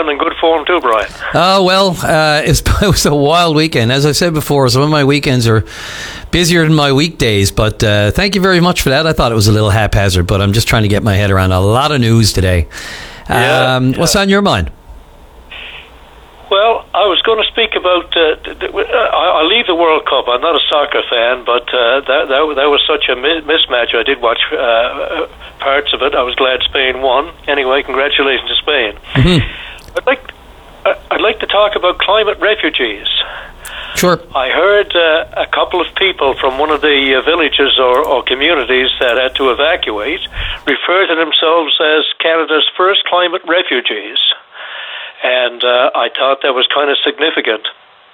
weekend in good form too, Brian? Oh, well, it was a wild weekend. As I said before, some of my weekends are busier than my weekdays, but thank you very much for that. I thought it was a little haphazard, but I'm just trying to get my head around a lot of news today. What's on your mind? Well, I was going to speak about. I leave the World Cup. I'm not a soccer fan, but that was such a mismatch. I did watch parts of it. I was glad Spain won. Anyway, congratulations to Spain. Mm-hmm. I'd like to talk about climate refugees. Sure. I heard a couple of people from one of the villages or communities that had to evacuate refer to themselves as Canada's first climate refugees. And I thought that was kind of significant.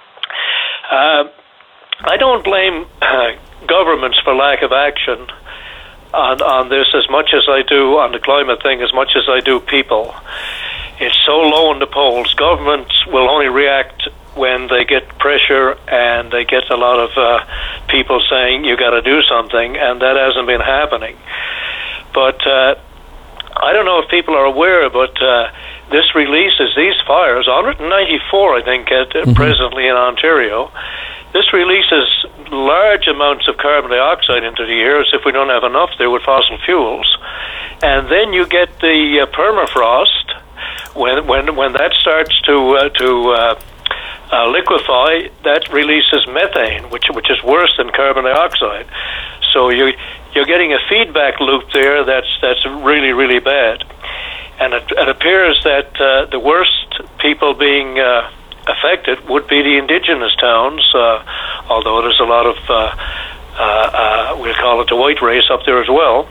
I don't blame governments for lack of action on this as much as I do on the climate thing, as much as I do people. It's so low in the polls. Governments will only react when they get pressure and they get a lot of people saying you got to do something, and that hasn't been happening. But I don't know if people are aware, but this releases these fires, 194 I think presently in Ontario. This releases large amounts of carbon dioxide into the air, as if we don't have enough there with fossil fuels. And then you get the permafrost. When that starts to liquefy, that releases methane, which is worse than carbon dioxide. So you're getting a feedback loop there that's really, really bad. And it appears that the worst people being affected would be the indigenous towns, although there's a lot of, we'll call it the white race up there as well.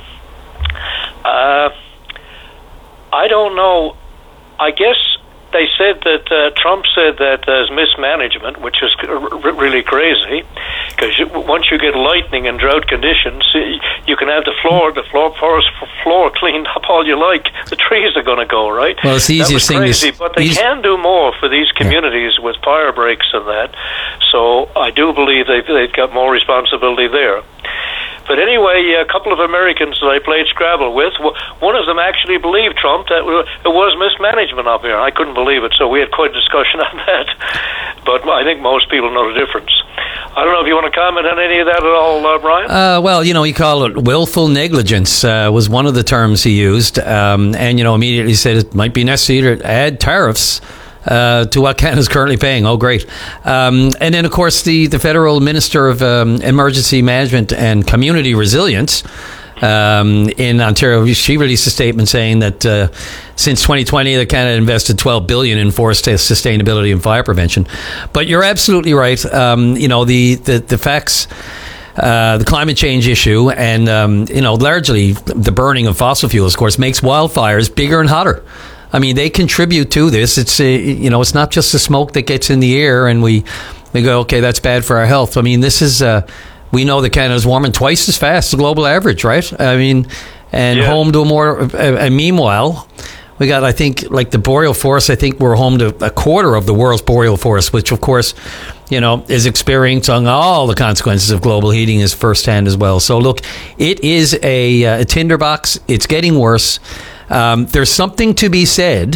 I don't know. I guess they said that Trump said that there's mismanagement, which is really crazy, because once you get lightning and drought conditions, you can have the forest floor cleaned up all you like. The trees are going to go, right? Well, it's the easiest thing. But they can do more for these communities with fire breaks and that. So I do believe they've got more responsibility there. But anyway, a couple of Americans that I played Scrabble with, one of them actually believed Trump that it was mismanagement up here. I couldn't believe it, so we had quite a discussion on that. But I think most people know the difference. I don't know if you want to comment on any of that at all, Brian? Well, you call it willful negligence was one of the terms he used, and, immediately said it might be necessary to add tariffs to what Canada's currently paying. Oh, great. And then, of course, the Federal Minister of Emergency Management and Community Resilience in Ontario, she released a statement saying that since 2020, that Canada invested $12 billion in forest sustainability and fire prevention. But you're absolutely right. The facts... the climate change issue and, largely the burning of fossil fuels, of course, makes wildfires bigger and hotter. I mean, they contribute to this. It's, it's not just the smoke that gets in the air and we go, okay, that's bad for our health. I mean, this is, we know that Canada's warming twice as fast as the global average, right? I mean, and home to meanwhile, we got, I think, like the boreal forest, I think we're home to a quarter of the world's boreal forest, which, of course, is experiencing all the consequences of global heating is firsthand as well. So, look, it is a tinderbox. It's getting worse. There's something to be said,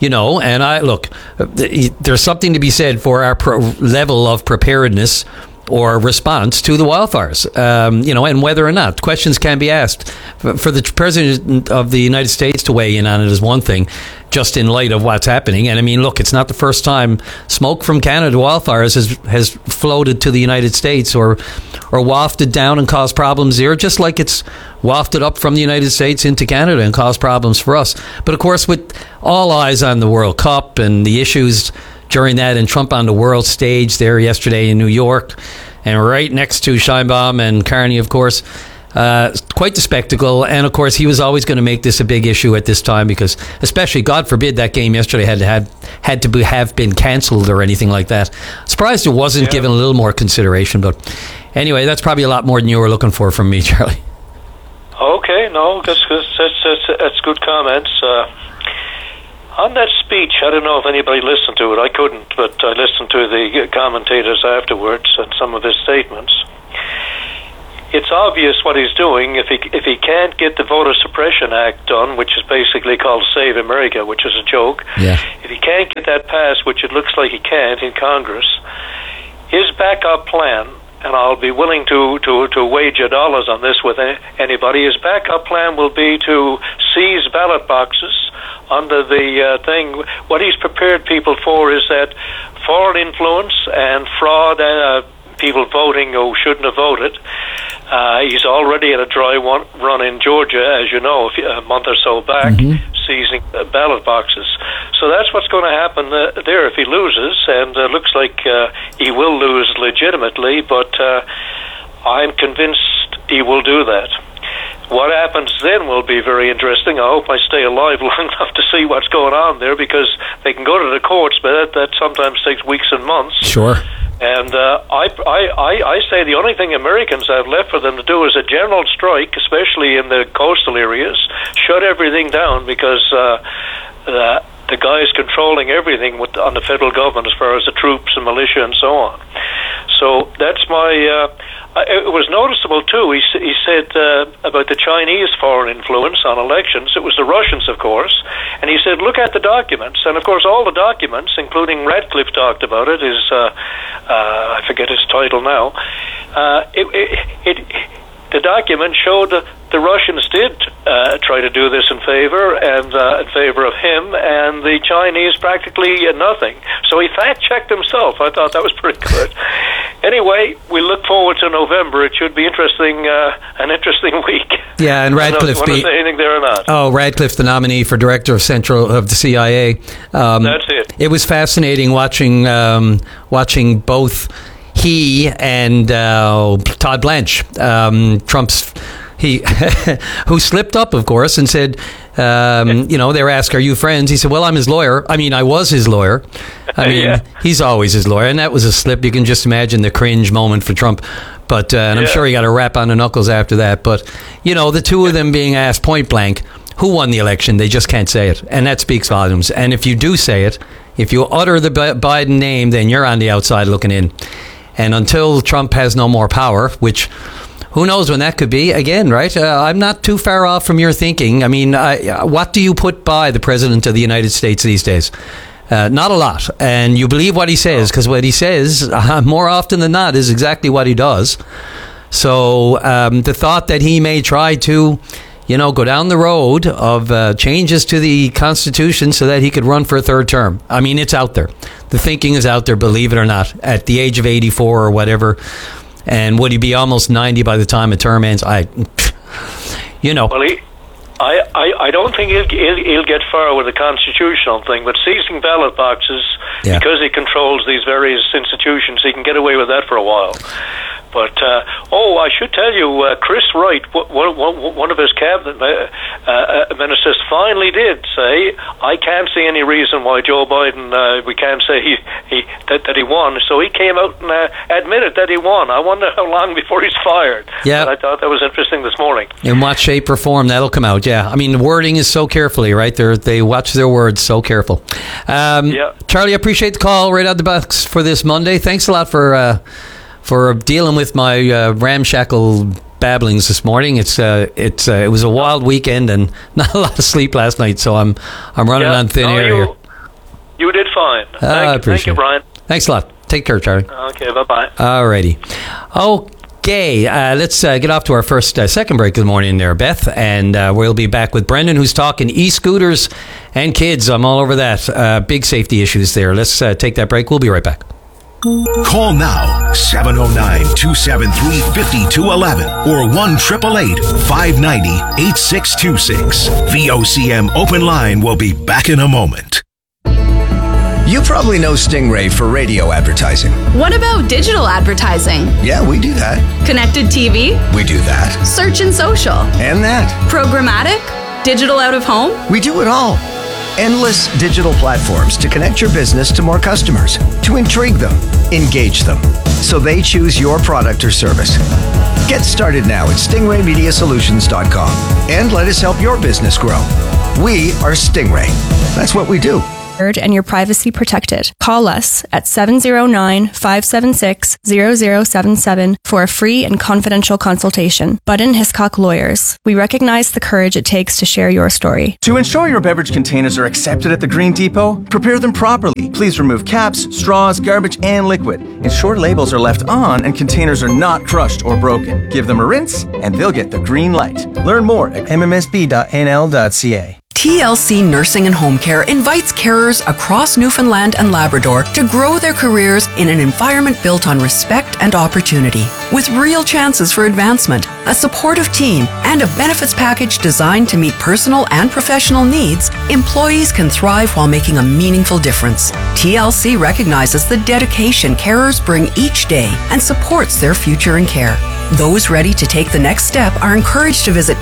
there's something to be said for our level of preparedness or response to the wildfires, and whether or not questions can be asked. For the President of the United States to weigh in on it is one thing, just in light of what's happening. And I mean, look, it's not the first time smoke from Canada wildfires has floated to the United States or wafted down and caused problems here, just like it's wafted up from the United States into Canada and caused problems for us. But of course, with all eyes on the World Cup and the issues during that, and Trump on the world stage there yesterday in New York, and right next to Sheinbaum and Carney, of course, quite the spectacle. And of course, he was always going to make this a big issue at this time because, especially, God forbid, that game yesterday had to have been cancelled or anything like that. Surprised it wasn't given a little more consideration. But anyway, that's probably a lot more than you were looking for from me, Charlie. Okay, no, that's good comments. On that speech, I don't know if anybody listened to it. I couldn't, but I listened to the commentators afterwards and some of his statements. It's obvious what he's doing. If he can't get the Voter Suppression Act done, which is basically called Save America, which is a joke. Yeah. If he can't get that pass, which it looks like he can't in Congress, his backup plan, and I'll be willing to wager dollars on this with anybody, his backup plan will be to seize ballot boxes under the thing. What he's prepared people for is that foreign influence and fraud, people voting who shouldn't have voted. He's already had a dry run in Georgia, as you know, a month or so back, seizing ballot boxes. So that's what's going to happen there if he loses, and looks like he will lose legitimately, but I'm convinced he will do that. What happens then will be very interesting. I hope I stay alive long enough to see what's going on there, because they can go to the courts, but that sometimes takes weeks and months. Sure. And I say the only thing Americans have left for them to do is a general strike, especially in the coastal areas, shut everything down, because the guys controlling everything on the federal government as far as the troops and militia and so on. So that's my... it was noticeable, too. He said about the Chinese foreign influence on elections. It was the Russians, of course. And he said, look at the documents. And, of course, all the documents, including Radcliffe talked about it, is... I forget his title now. The document showed that the Russians did try to do this in favor of him, and the Chinese practically nothing. So he fact-checked himself. I thought that was pretty good. Anyway, we look forward to November. It should be interesting, an interesting week. Yeah, and Radcliffe. Want to say anything there or not? Oh, Radcliffe, the nominee for director of the CIA. That's it. It was fascinating watching both he and Todd Blanche, Trump's who slipped up, of course, and said, they were asked, are you friends? He said, well, I'm his lawyer. I mean, I was his lawyer. I mean, he's always his lawyer. And that was a slip. You can just imagine the cringe moment for Trump. But and I'm sure he got a rap on the knuckles after that. But, the two of them being asked point blank, who won the election? They just can't say it. And that speaks volumes. And if you do say it, if you utter the Biden name, then you're on the outside looking in. And until Trump has no more power, which... who knows when that could be? Again, right? I'm not too far off from your thinking. I mean, what do you put by the President of the United States these days? Not a lot. And you believe what he says, because what he says, more often than not, is exactly what he does. So the thought that he may try to, go down the road of changes to the Constitution so that he could run for a third term. I mean, it's out there. The thinking is out there, believe it or not, at the age of 84 or whatever. And would he be almost 90 by the time a term ends? Well, I don't think he'll get far with the constitutional thing, but seizing ballot boxes, because he controls these various institutions, he can get away with that for a while. But, I should tell you, Chris Wright, one of his cabinet ministers, finally did say, I can't see any reason why Joe Biden, we can't say that he won. So he came out and admitted that he won. I wonder how long before he's fired. Yeah. I thought that was interesting this morning. In what shape or form that'll come out, yeah. I mean, the wording is so carefully, right? They watch their words so careful. Charlie, I appreciate the call right out the box for this Monday. Thanks a lot for dealing with my ramshackle babblings this morning. It was a wild weekend and not a lot of sleep last night, so I'm running on thin air here. You did fine. Thank you, Brian. Thanks a lot. Take care, Charlie. Okay, bye-bye. Alrighty. Okay, let's get off to our second break of the morning there, Beth, and we'll be back with Brendan, who's talking e-scooters and kids. I'm all over that. Big safety issues there. Let's take that break. We'll be right back. Call now, 709-273-5211 or 1-888-590-8626. VOCM Open Line will be back in a moment. You probably know Stingray for radio advertising. What about digital advertising? Yeah, we do that. Connected TV? We do that. Search and social? And that. Programmatic? Digital out of home? We do it all. Endless digital platforms to connect your business to more customers, to intrigue them, engage them, so they choose your product or service. Get started now at stingraymediasolutions.com and let us help your business grow. We are Stingray. That's what we do. and your privacy protected. Call us at 709-576-0077 for a free and confidential consultation. Budden Hiscock Lawyers. We recognize the courage it takes to share your story. To ensure your beverage containers are accepted at the Green Depot, prepare them properly. Please remove caps, straws, garbage, and liquid. Ensure labels are left on and containers are not crushed or broken. Give them a rinse and they'll get the green light. Learn more at mmsb.nl.ca. TLC Nursing and Home Care invites carers across Newfoundland and Labrador to grow their careers in an environment built on respect and opportunity. With real chances for advancement, a supportive team, and a benefits package designed to meet personal and professional needs, employees can thrive while making a meaningful difference. TLC recognizes the dedication carers bring each day and supports their future in care. Those ready to take the next step are encouraged to visit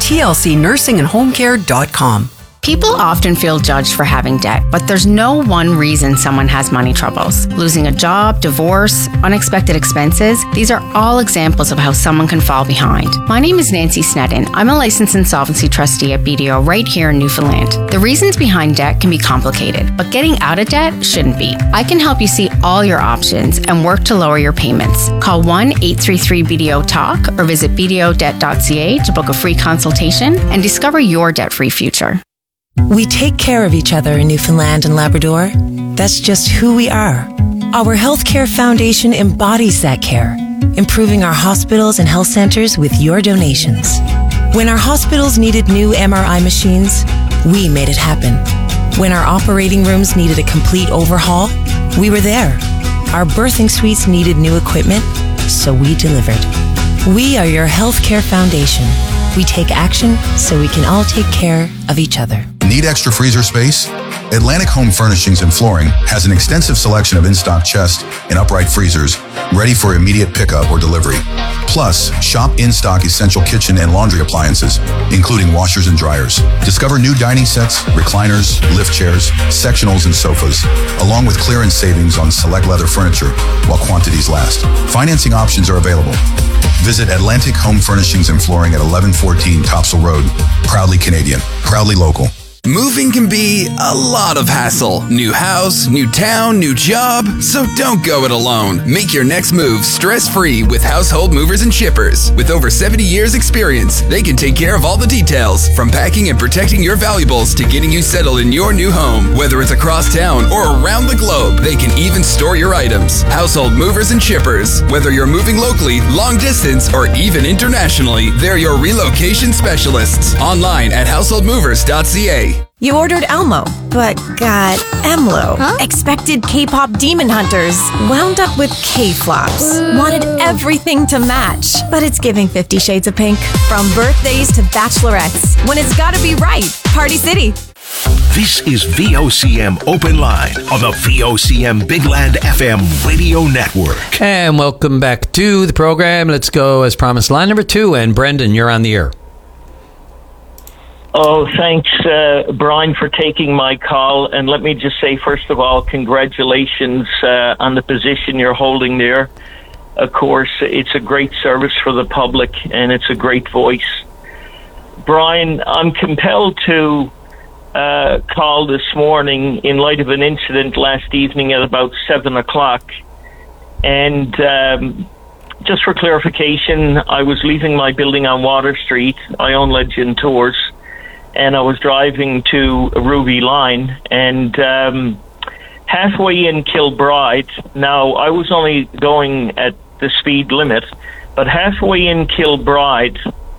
tlcnursingandhomecare.com. People often feel judged for having debt, but there's no one reason someone has money troubles. Losing a job, divorce, unexpected expenses, these are all examples of how someone can fall behind. My name is Nancy Snedden. I'm a licensed insolvency trustee at BDO right here in Newfoundland. The reasons behind debt can be complicated, but getting out of debt shouldn't be. I can help you see all your options and work to lower your payments. Call 1-833-BDO-TALK or visit bdodebt.ca to book a free consultation and discover your debt-free future. We take care of each other in Newfoundland and Labrador. That's just who we are. Our Healthcare Foundation embodies that care, improving our hospitals and health centers with your donations. When our hospitals needed new MRI machines, we made it happen. When our operating rooms needed a complete overhaul, we were there. Our birthing suites needed new equipment, so we delivered. We are your Healthcare Foundation. We take action so we can all take care of each other. Need extra freezer space? Atlantic Home Furnishings and Flooring has an extensive selection of in-stock chest and upright freezers ready for immediate pickup or delivery. Plus, shop in-stock essential kitchen and laundry appliances, including washers and dryers. Discover new dining sets, recliners, lift chairs, sectionals, and sofas, along with clearance savings on select leather furniture while quantities last. Financing options are available. Visit Atlantic Home Furnishings and Flooring at 1114 Topsail Road. Proudly Canadian, proudly local. Moving can be a lot of hassle. New house, new town, new job. So don't go it alone. Make your next move stress-free with Household Movers and Shippers. With over 70 years experience, they can take care of all the details, from packing and protecting your valuables to getting you settled in your new home. Whether it's across town or around the globe, they can even store your items. Household Movers and Shippers. Whether you're moving locally, long distance, or even internationally, they're your relocation specialists. Online at householdmovers.ca. You ordered Elmo, but got Emlo. Huh? Expected K-pop demon hunters, wound up with K-flops. Wanted everything to match, but it's giving 50 Shades of Pink. From birthdays to bachelorettes, when it's gotta be right. Party City. This is VOCM Open Line on the VOCM Big Land FM radio network. And welcome back to the program. Let's go as promised. Line number 2, and Brendan, you're on the air. Oh, thanks, Brian, for taking my call. And let me just say, first of all, congratulations on the position you're holding there. Of course, it's a great service for the public, and it's a great voice. Brian, I'm compelled to call this morning in light of an incident last evening at about 7 o'clock. And just for clarification, I was leaving my building on Water Street. I own Legend Tours. And I was driving to Ruby Line, and halfway in Kilbride, now I was only going at the speed limit, but halfway in Kilbride,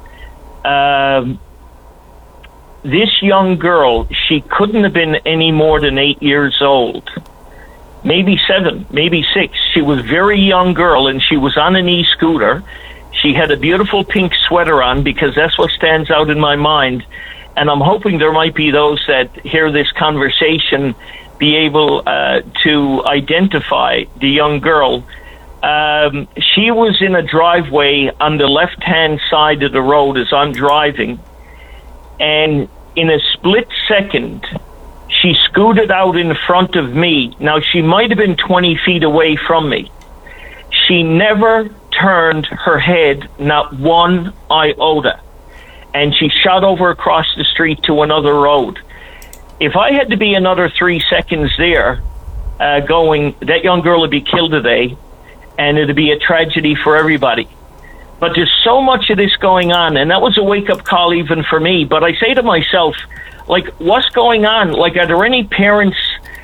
this young girl, she couldn't have been any more than 8 years old, maybe 7, maybe 6. She was a very young girl, and she was on an e-scooter. She had a beautiful pink sweater on, because that's what stands out in my mind. And I'm hoping there might be those that hear this conversation be able to identify the young girl. She was in a driveway on the left-hand side of the road as I'm driving. And in a split second, she scooted out in front of me. Now, she might have been 20 feet away from me. She never turned her head, not one iota. And she shot over across the street to another road. if I had to be another 3 seconds there, going, that young girl would be killed today, and it'd be a tragedy for everybody. But there's so much of this going on, and that was a wake-up call even for me. But I say to myself, like, what's going on? Like, are there any parents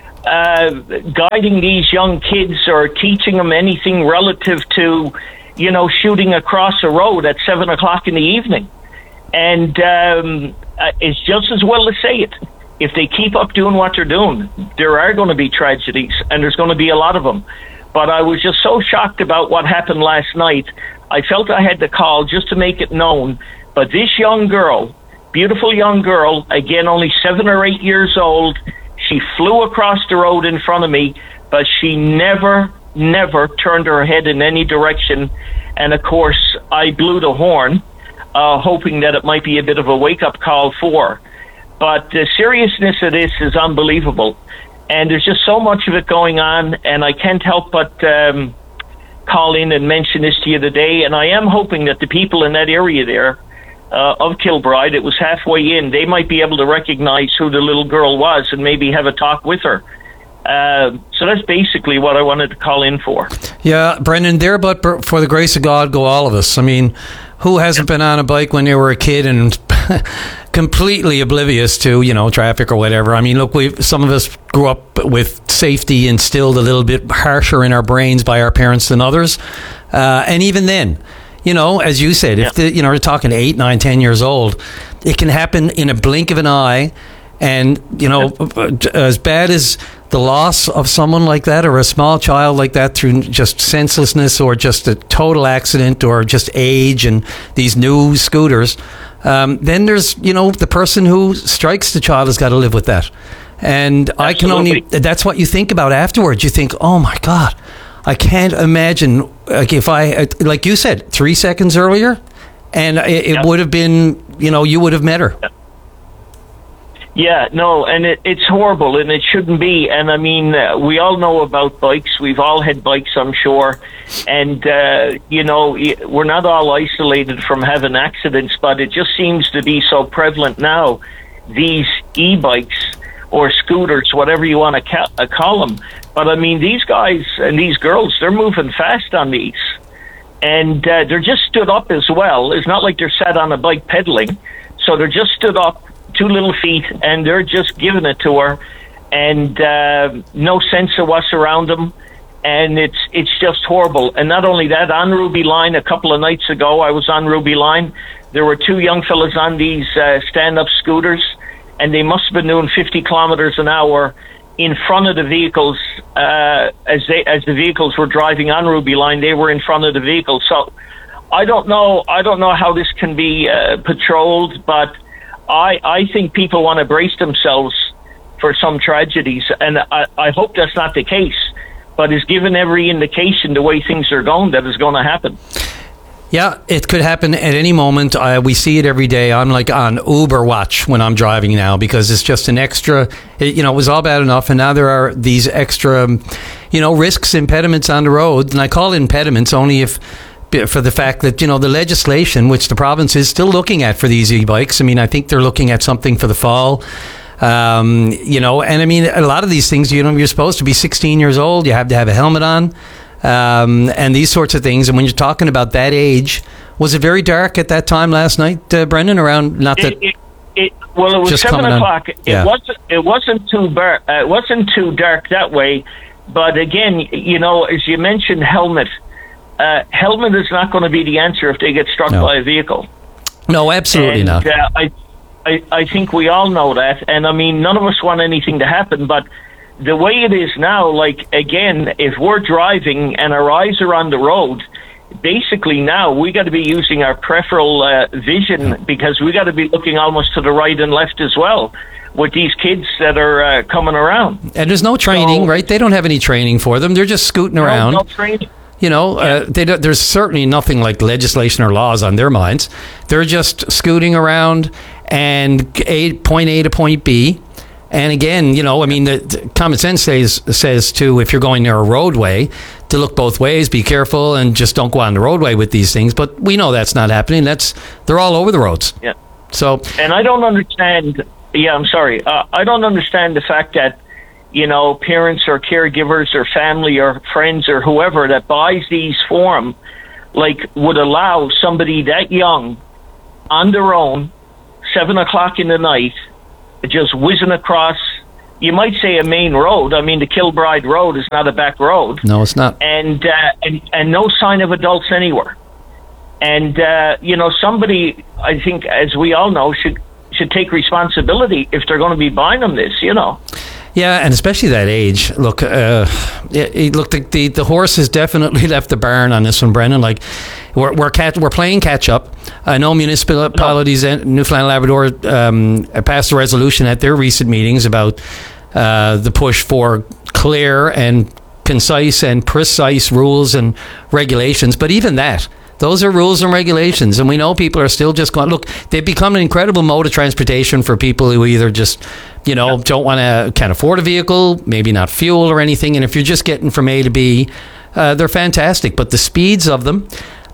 guiding these young kids or teaching them anything relative to, you know, shooting across a road at 7 o'clock in the evening? And it's just as well to say it. If they keep up doing what they're doing, there are going to be tragedies, and there's going to be a lot of them. But I was just so shocked about what happened last night. I felt I had to call just to make it known. But this young girl, beautiful young girl, again, only 7 or 8 years old, she flew across the road in front of me, but she never turned her head in any direction. And of course, I blew the horn, hoping that it might be a bit of a wake-up call for her. But the seriousness of this is unbelievable. And there's just so much of it going on, and I can't help but call in and mention this to you today. And I am hoping that the people in that area there of Kilbride, it was halfway in, they might be able to recognize who the little girl was and maybe have a talk with her. So that's basically what I wanted to call in for. Yeah, Brendan, there, but for the grace of God, go all of us. I mean, who hasn't been on a bike when they were a kid and completely oblivious to, you know, traffic or whatever? I mean, look, some of us grew up with safety instilled a little bit harsher in our brains by our parents than others. And even then, you know, as you said, if we're talking 8, 9, 10 years old, it can happen in a blink of an eye. And, you know, as bad as the loss of someone like that or a small child like that through just senselessness or just a total accident or just age and these new scooters, then there's, you know, the person who strikes the child has got to live with that. And Absolutely. I can only, that's what you think about afterwards. You think, oh my God, I can't imagine, like if I, like you said, 3 seconds earlier, and it would have been, you know, you would have met her. Yeah, no, and it's horrible, and it shouldn't be. And I mean, we all know about bikes. We've all had bikes, I'm sure. And, you know, we're not all isolated from having accidents, but it just seems to be so prevalent now, these e-bikes or scooters, whatever you want to call them. But I mean, these guys and these girls, they're moving fast on these. And they're just stood up as well. It's not like they're sat on a bike pedaling. So they're just stood up, 2 little feet, and they're just giving it to her, and no sense of what's around them, and it's just horrible. And not only that, on Ruby Line a couple of nights ago, I was on Ruby Line, there were 2 young fellas on these stand-up scooters, and they must have been doing 50 kilometers an hour in front of the vehicles. As the vehicles were driving on Ruby Line, they were in front of the vehicles. So I don't know how this can be patrolled, but I think people want to brace themselves for some tragedies, and I hope that's not the case, but it's given every indication the way things are going that is going to happen. Yeah, it could happen at any moment. We see it every day. I'm like on Uber watch when I'm driving now because it's just an extra, you know, it was all bad enough, and now there are these extra, you know, risks, impediments on the road, and I call it impediments only if for the fact that, you know, the legislation, which the province is still looking at for these e-bikes, I mean, I think they're looking at something for the fall, you know, and I mean, a lot of these things, you know, you're supposed to be 16 years old, you have to have a helmet on, and these sorts of things. And when you're talking about that age, was it very dark at that time last night, Brendan, around, not that... Well, it was 7 o'clock. Yeah. It wasn't too dark that way, but again, you know, as you mentioned, helmet is not going to be the answer if they get struck by a vehicle. No, absolutely not. I think we all know that, and I mean, none of us want anything to happen, but the way it is now, like, again, if we're driving and our eyes are on the road, basically now we got to be using our peripheral vision, because we got to be looking almost to the right and left as well with these kids that are coming around. And there's no training, right? They don't have any training for them. They're just scooting around. No training. You know, there's certainly nothing like legislation or laws on their minds. They're just scooting around and point A to point B. And again, you know, I mean, the common sense says to, if you're going near a roadway, to look both ways, be careful, and just don't go on the roadway with these things. But we know that's not happening. They're all over the roads. Yeah. So, and I don't understand I'm sorry. I don't understand the fact that, parents or caregivers or family or friends or whoever that buys these for them, would allow somebody that young on their own, 7 o'clock in the night, just whizzing across, you might say a main road. I mean, the Kilbride Road is not a back road. No, it's not. And no sign of adults anywhere. And, somebody, I think, as we all know, should take responsibility if they're going to be buying them this, Yeah, and especially that age. Look, the horse has definitely left the barn on this one, Brendan. We're playing catch up. I know municipalities in Newfoundland and Labrador passed a resolution at their recent meetings about the push for clear and concise and precise rules and regulations. But even that, those are rules and regulations, and we know people are still just going. Look, they've become an incredible mode of transportation for people who either just, can't afford a vehicle, maybe not fuel or anything. And if you're just getting from A to B, they're fantastic. But the speeds of them,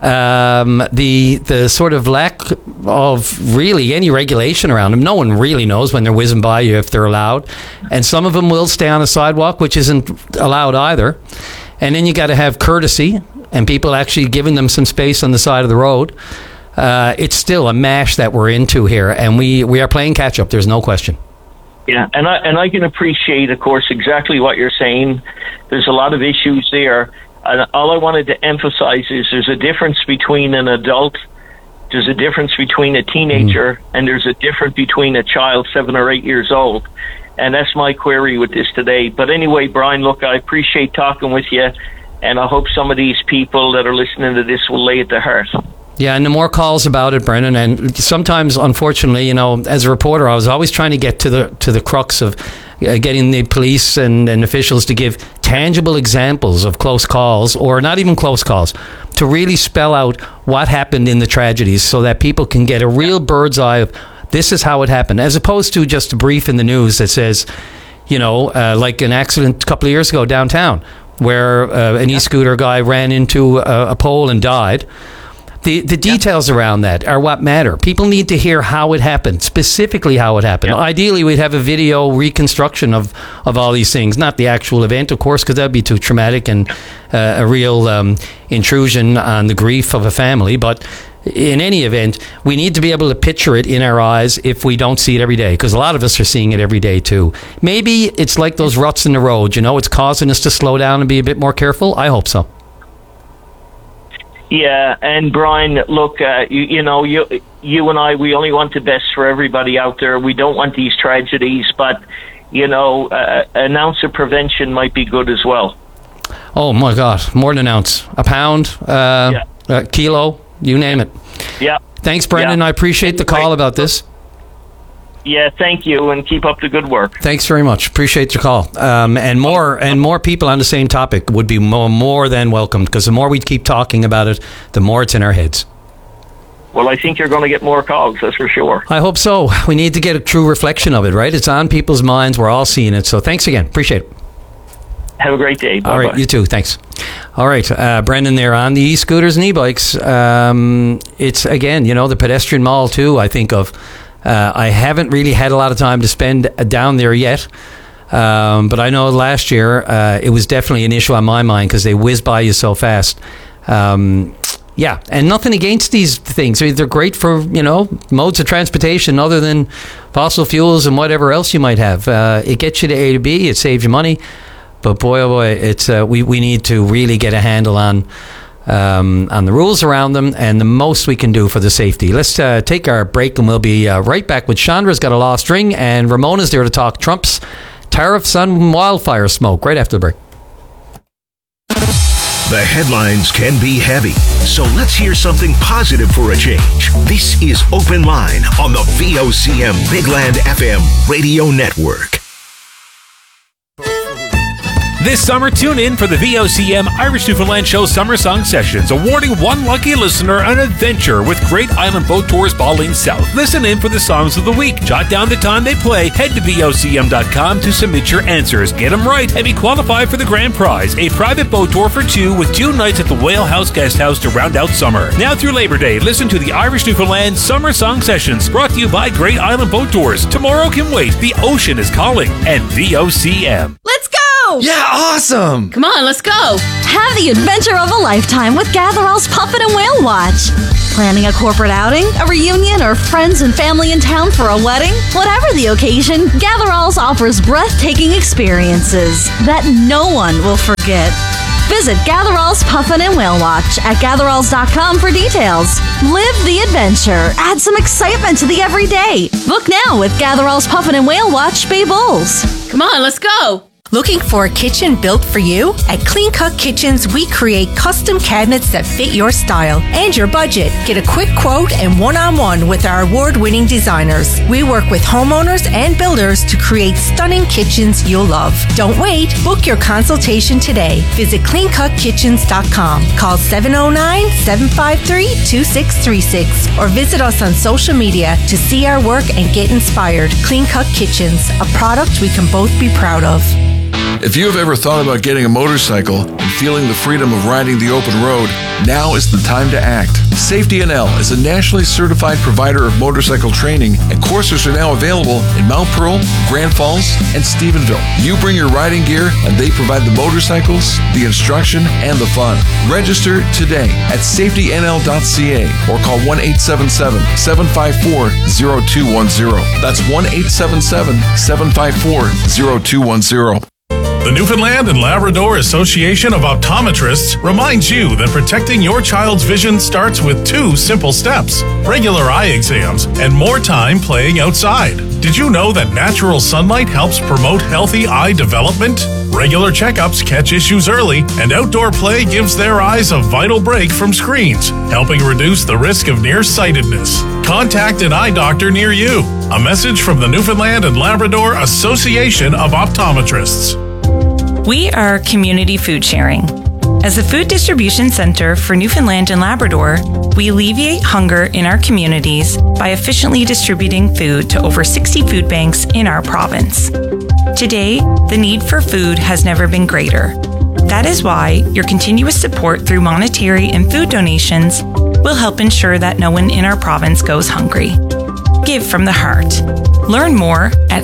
the sort of lack of really any regulation around them, no one really knows when they're whizzing by you if they're allowed. And some of them will stay on the sidewalk, which isn't allowed either. And then you got to have courtesy and people actually giving them some space on the side of the road. It's still a mash that we're into here, and we are playing catch up. There's no question. Yeah, and I can appreciate, of course, exactly what you're saying. There's a lot of issues there. And all I wanted to emphasize is there's a difference between an adult, there's a difference between a teenager, and there's a difference between a child 7 or 8 years old. And that's my query with this today. But anyway, Brian, look, I appreciate talking with you. And I hope some of these people that are listening to this will lay it to heart. Yeah, and the more calls about it, Brendan, and sometimes, unfortunately, as a reporter, I was always trying to get to the crux of getting the police and officials to give tangible examples of close calls, or not even close calls, to really spell out what happened in the tragedies so that people can get a real bird's eye of this is how it happened, as opposed to just a brief in the news that says, like an accident a couple of years ago downtown, where an e-scooter guy ran into a pole and died. The details around that are what matter. People need to hear how it happened, specifically how it happened. Yep. Ideally, we'd have a video reconstruction of all these things, not the actual event, of course, because that would be too traumatic and a real intrusion on the grief of a family. But in any event, we need to be able to picture it in our eyes if we don't see it every day, because a lot of us are seeing it every day too. Maybe it's like those ruts in the road, it's causing us to slow down and be a bit more careful. I hope so. Yeah, and Brian, look, you and I, we only want the best for everybody out there. We don't want these tragedies, but, an ounce of prevention might be good as well. Oh, my God, more than an ounce. A pound, a kilo, you name it. Yeah. Thanks, Brendan. I appreciate the call about this. Yeah, thank you, and keep up the good work. Thanks very much. Appreciate your call. And more people on the same topic would be more than welcome, because the more we keep talking about it, the more it's in our heads. Well, I think you're going to get more calls, that's for sure. I hope so. We need to get a true reflection of it, right? It's on people's minds. We're all seeing it. So thanks again. Appreciate it. Have a great day. Bye-bye. All right, you too. Thanks. All right, Brendan there on the e-scooters and e-bikes. It's, again, the pedestrian mall too, I think of. I haven't really had a lot of time to spend down there yet, but I know last year it was definitely an issue on my mind because they whiz by you so fast. Yeah, and nothing against these things. They're great for, modes of transportation other than fossil fuels and whatever else you might have. It gets you to A to B. It saves you money. But boy, oh boy, it's we need to really get a handle on the rules around them and the most we can do for the safety. Let's take our break, and we'll be right back with Chandra's Got a Lost Ring, and Ramona's there to talk Trump's tariffs on wildfire smoke right after the break. The headlines can be heavy, so let's hear something positive for a change. This is Open Line on the VOCM Big Land FM Radio Network. This summer, tune in for the VOCM Irish Newfoundland Show Summer Song Sessions, awarding one lucky listener an adventure with Great Island Boat Tours Baldwin South. Listen in for the songs of the week. Jot down the time they play. Head to VOCM.com to submit your answers. Get them right and be qualified for the grand prize, a private boat tour for two with 2 nights at the Whale House Guest House to round out summer. Now through Labor Day, listen to the Irish Newfoundland Summer Song Sessions, brought to you by Great Island Boat Tours. Tomorrow can wait. The ocean is calling. And VOCM. Let's go! Yeah, awesome! Come on, let's go! Have the adventure of a lifetime with Gatherall's Puffin and Whale Watch. Planning a corporate outing, a reunion, or friends and family in town for a wedding? Whatever the occasion, Gatherall's offers breathtaking experiences that no one will forget. Visit Gatherall's Puffin and Whale Watch at gatheralls.com for details. Live the adventure. Add some excitement to the everyday. Book now with Gatherall's Puffin and Whale Watch, Bay Bulls. Come on, let's go. Looking for a kitchen built for you? At Clean Cut Kitchens, we create custom cabinets that fit your style and your budget. Get a quick quote and one-on-one with our award-winning designers. We work with homeowners and builders to create stunning kitchens you'll love. Don't wait. Book your consultation today. Visit cleancutKitchens.com. Call 709-753-2636 or visit us on social media to see our work and get inspired. Clean Cut Kitchens, a product we can both be proud of. If you have ever thought about getting a motorcycle and feeling the freedom of riding the open road, now is the time to act. Safety NL is a nationally certified provider of motorcycle training, and courses are now available in Mount Pearl, Grand Falls, and Stephenville. You bring your riding gear, and they provide the motorcycles, the instruction, and the fun. Register today at safetynl.ca or call 1-877-754-0210. That's 1-877-754-0210. The Newfoundland and Labrador Association of Optometrists reminds you that protecting your child's vision starts with 2 simple steps: regular eye exams and more time playing outside. Did you know that natural sunlight helps promote healthy eye development? Regular checkups catch issues early, and outdoor play gives their eyes a vital break from screens, helping reduce the risk of nearsightedness. Contact an eye doctor near you. A message from the Newfoundland and Labrador Association of Optometrists. We are community food sharing. As a food distribution center for Newfoundland and Labrador, we alleviate hunger in our communities by efficiently distributing food to over 60 food banks in our province. Today, the need for food has never been greater. That is why your continuous support through monetary and food donations will help ensure that no one in our province goes hungry. Give from the heart. Learn more at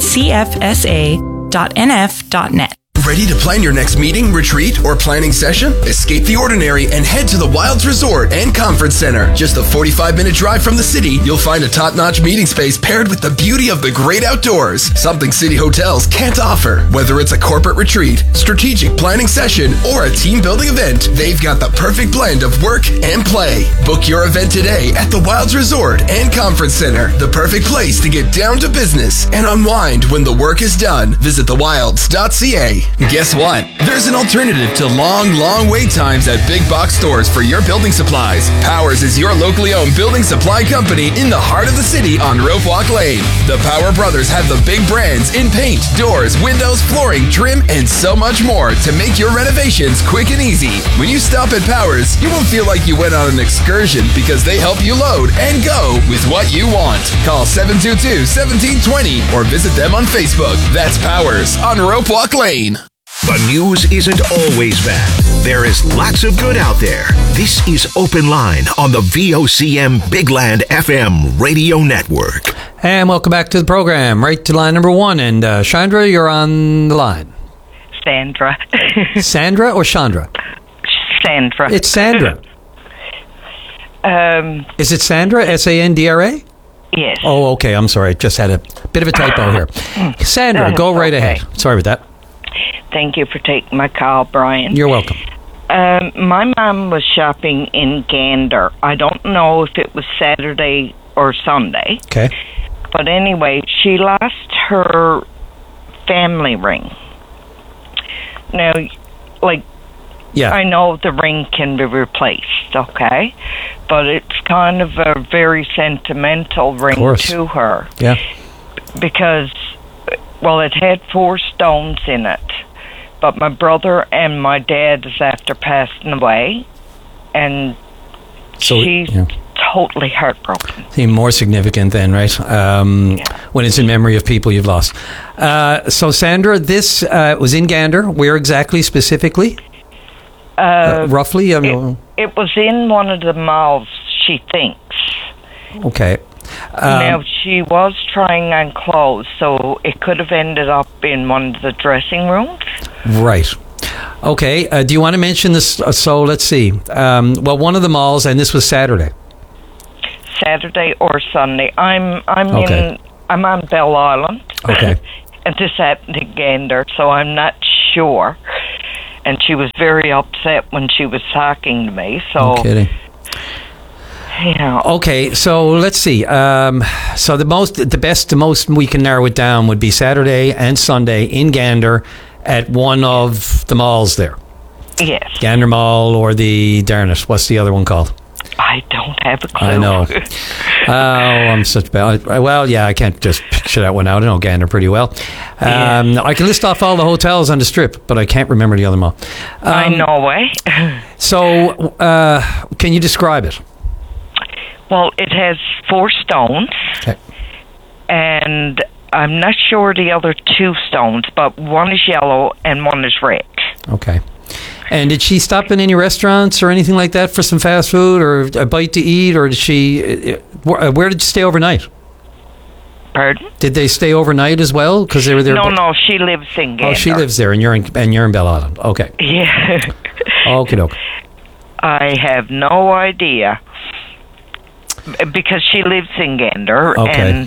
cfsa.nf.net. Ready to plan your next meeting, retreat, or planning session? Escape the ordinary and head to the Wilds Resort and Conference Center. Just a 45-minute drive from the city, you'll find a top-notch meeting space paired with the beauty of the great outdoors, something city hotels can't offer. Whether it's a corporate retreat, strategic planning session, or a team-building event, they've got the perfect blend of work and play. Book your event today at the Wilds Resort and Conference Center, the perfect place to get down to business and unwind when the work is done. Visit thewilds.ca. Guess what? There's an alternative to long wait times at big box stores for your building supplies. Powers is your locally owned building supply company in the heart of the city on Rope Walk Lane. The Power Brothers have the big brands in paint, doors, windows, flooring, trim, and so much more to make your renovations quick and easy. When you stop at Powers, you won't feel like you went on an excursion because they help you load and go with what you want. Call 722-1720 or visit them on Facebook. That's Powers on Rope Walk Lane. The news isn't always bad. There is lots of good out there. This is Open Line on the VOCM Big Land FM radio network. And welcome back to the program. Right to line number 1. And Chandra, you're on the line. Sandra. Sandra or Chandra? Sandra. It's Sandra. Is it Sandra? S-A-N-D-R-A? Yes. Oh, okay. I'm sorry. Just had a bit of a typo here. Sandra, go right ahead. Sorry about that. Thank you for taking my call, Brian. You're welcome. My mom was shopping in Gander. I don't know if it was Saturday or Sunday. Okay. But anyway, she lost her family ring. Now, I know the ring can be replaced, okay? But it's kind of a very sentimental ring to her. Yeah. Because, it had 4 stones in it. but my brother and my dad is after passing away, and she's totally heartbroken. Seem more significant then, right? When it's in memory of people you've lost. So, Sandra, this was in Gander. Where exactly, specifically? Roughly? It was in one of the malls, she thinks. Okay. Now, she was trying on clothes, so it could have ended up in one of the dressing rooms. Right. Okay. Do you want to mention this? So, let's see. Well, one of the malls, and this was Saturday. Saturday or Sunday. I'm on Bell Island. Okay. And this happened in Gander, so I'm not sure. And she was very upset when she was talking to me. So, no kidding. Yeah. Okay, so let's see. So the most we can narrow it down would be Saturday and Sunday in Gander at one of the malls there. Yes. Gander Mall or the Darnett. What's the other one called? I don't have a clue. I know. Oh, I'm such bad. Well, yeah, I can't just picture that one out. I know Gander pretty well. I can list off all the hotels on the Strip, but I can't remember the other mall. I know, eh? So, can you describe it? Well, it has 4 stones. Okay. And I'm not sure the other 2 stones, but one is yellow and one is red. Okay. And did she stop in any restaurants or anything like that for some fast food or a bite to eat, or did she? Where did you stay overnight? Pardon? Did they stay overnight as well? Because they were there. No, she lives in Gander. Oh, she lives there, and you're in Bell Island. Okay. Yeah. Okay, doke. I have no idea because she lives in Gander, and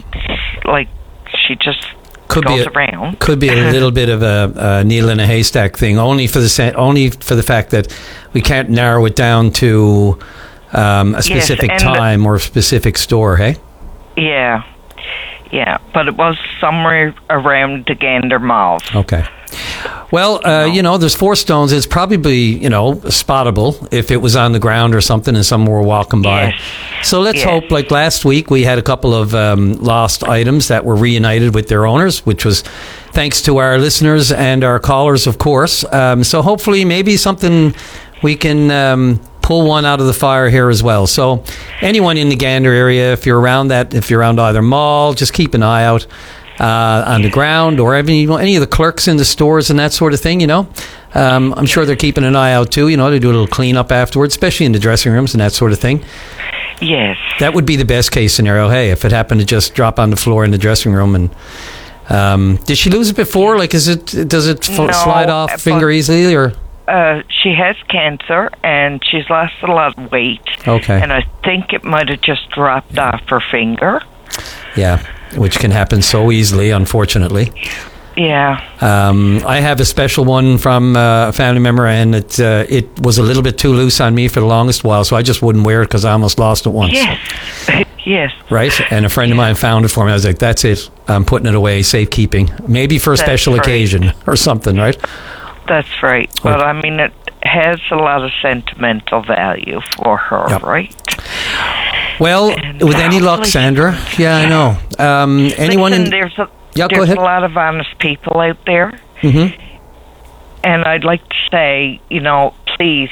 she just. Could be a little bit of a needle in a haystack thing, only for the fact that we can't narrow it down to a specific time or a specific store. Hey. Yeah, but it was somewhere around the Gander Mall. Okay. Well, there's 4 stones. It's probably, spottable if it was on the ground or something and someone were walking by. Yes. So let's hope, like last week, we had a couple of lost items that were reunited with their owners, which was thanks to our listeners and our callers, of course. So hopefully maybe something we can pull one out of the fire here as well. So anyone in the Gander area, if you're around either mall, just keep an eye out. On the ground or any of the clerks in the stores and that sort of thing, I'm sure they're keeping an eye out too, they do a little cleanup afterwards, especially in the dressing rooms and that sort of thing. Yes. That would be the best case scenario. Hey, if it happened to just drop on the floor in the dressing room and did she lose it before? Like, does it slide off finger easily or? She has cancer and she's lost a lot of weight. Okay. And I think it might have just dropped off her finger. Yeah. Which can happen so easily, unfortunately. Yeah. I have a special one from a family member, and it was a little bit too loose on me for the longest while, so I just wouldn't wear it because I almost lost it once. Yes. Yes. Right? And a friend of mine found it for me. I was like, that's it. I'm putting it away, safekeeping. Maybe for a special occasion or something, right? That's right. But, I mean, it has a lot of sentimental value for her, right? Well, with any luck, Sandra. Yeah, I know. Anyone there's go a ahead. lot of honest people out there. Mm-hmm. And I'd like to say, please,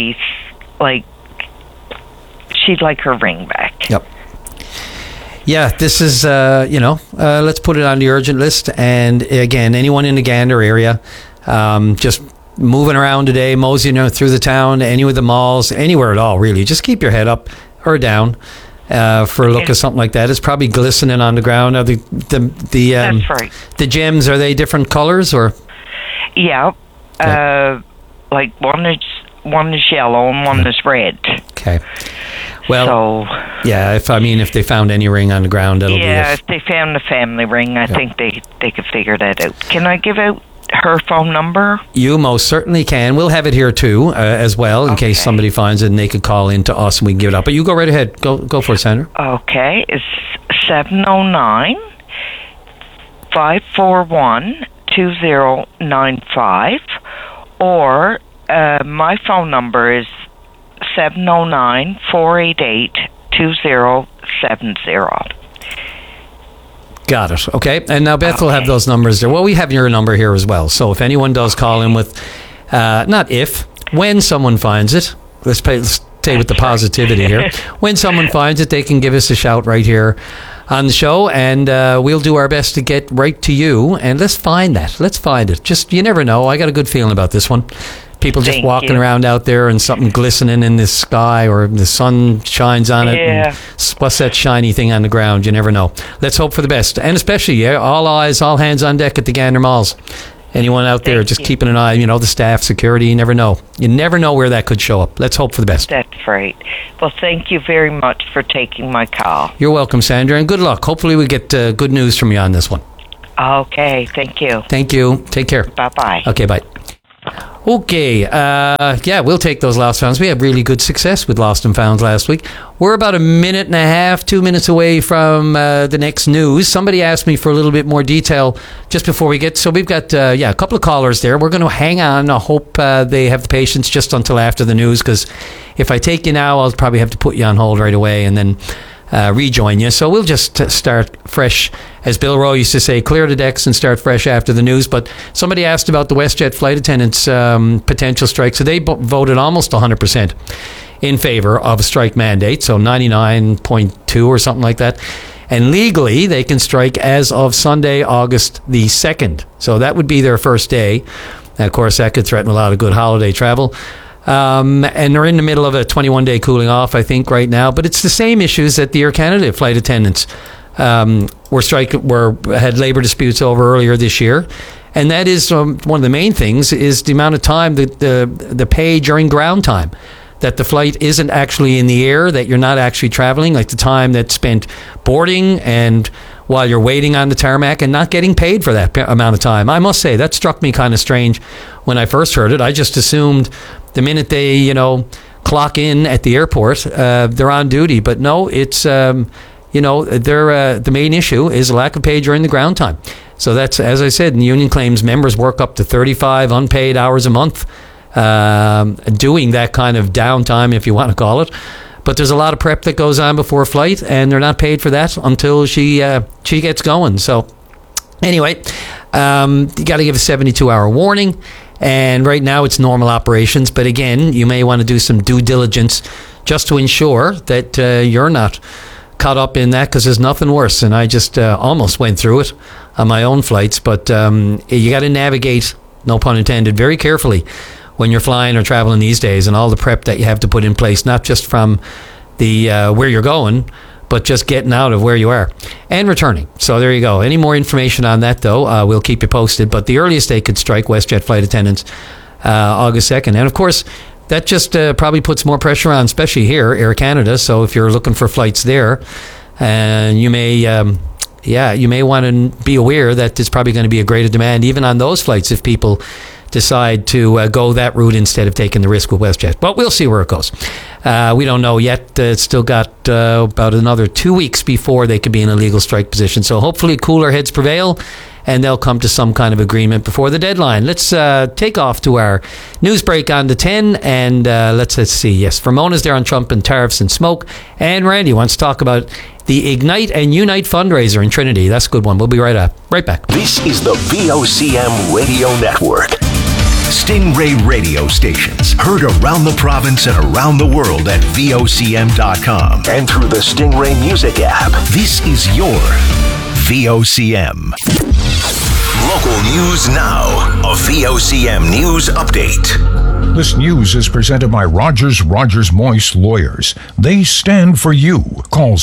she'd like her ring back. Yep. Yeah, this is, let's put it on the urgent list. And again, anyone in the Gander area, just moving around today, moseying through the town, any of the malls, anywhere at all, really. Just keep your head up or down for a look at something like that. It's probably glistening on the ground. Now, that's right. The gems, are they different colors or? Yeah, like one is yellow and one is red. Okay. Well, if they found any ring on the ground, that'll be if they found the family ring, I think they could figure that out. Can I give out her phone number? You most certainly can. We'll have it here too, as well, in case somebody finds it and they could call in to us and we can give it up. But you go right ahead. Go for it, Sandra. Okay. It's 709-541-2095, or my phone number is 709-488-2070. Got it. Okay. And now Beth will have those numbers there. Well, we have your number here as well. So if anyone does call in with, not if, when someone finds it, let's stay with the positivity here. When someone finds it, they can give us a shout right here on the show, and we'll do our best to get right to you. And let's find that. Let's find it. Just, you never know. I got a good feeling about this one. People just walking around out there and something glistening in the sky, or the sun shines on it. Yeah. And what's that shiny thing on the ground? You never know. Let's hope for the best. And especially, all eyes, all hands on deck at the Gander Malls. Anyone out there just keeping an eye, the staff, security, you never know. You never know where that could show up. Let's hope for the best. That's right. Well, thank you very much for taking my call. You're welcome, Sandra, and good luck. Hopefully we get good news from you on this one. Okay, thank you. Thank you. Take care. Bye-bye. Okay, bye. Okay, we'll take those lost founds. We had really good success with lost and founds last week. We're about a minute and a half, 2 minutes away from the next news. Somebody asked me for a little bit more detail just before we get, so we've got, a couple of callers there. We're going to hang on. I hope they have the patience just until after the news, because if I take you now, I'll probably have to put you on hold right away and then rejoin you. So we'll just start fresh, as Bill Rowe used to say, clear the decks and start fresh after the news. But somebody asked about the WestJet flight attendants' potential strike. So they voted almost 100% in favor of a strike mandate, so 99.2 or something like that. And legally, they can strike as of Sunday, August the 2nd. So that would be their first day. And of course, that could threaten a lot of good holiday travel. And they're in the middle of a 21-day cooling off, I think, right now. But it's the same issues that the Air Canada flight attendants had labour disputes over earlier this year. And that is one of the main things, is the amount of time, the pay during ground time, that the flight isn't actually in the air, that you're not actually traveling, like the time that's spent boarding and while you're waiting on the tarmac, and not getting paid for that amount of time. I must say, that struck me kind of strange when I first heard it. I just assumed the minute they, clock in at the airport, they're on duty. But no, it's, the main issue is lack of pay during the ground time. So that's, as I said, the union claims members work up to 35 unpaid hours a month doing that kind of downtime, if you want to call it. But there's a lot of prep that goes on before a flight, and they're not paid for that until she gets going. So anyway, you got to give a 72-hour warning. And right now it's normal operations. But again, you may want to do some due diligence just to ensure that you're not caught up in that, because there's nothing worse. And I just almost went through it on my own flights. But you got to navigate, no pun intended, very carefully when you're flying or traveling these days, and all the prep that you have to put in place, not just from the where you're going, but just getting out of where you are and returning. So there you go. Any more information on that, though, we'll keep you posted. But the earliest they could strike, WestJet flight attendants, August 2nd. And of course, that just probably puts more pressure on, especially here, Air Canada. So if you're looking for flights there, and you may want to be aware that there's probably going to be a greater demand even on those flights if people decide to go that route instead of taking the risk with WestJet. But we'll see where it goes. We don't know yet. It's still got about another 2 weeks before they could be in a legal strike position. So hopefully cooler heads prevail, and they'll come to some kind of agreement before the deadline. Let's take off to our news break on the 10, and let's see. Yes, Ramona's there on Trump and tariffs and smoke, and Randy wants to talk about the Ignite and Unite fundraiser in Trinity. That's a good one. We'll be right back. This is the VOCM Radio Network. Stingray radio stations heard around the province and around the world at VOCM.com and through the Stingray Music app. This is your VOCM. Local news now. A VOCM news update. This news is presented by Rogers Moyse Lawyers. They stand for you. Call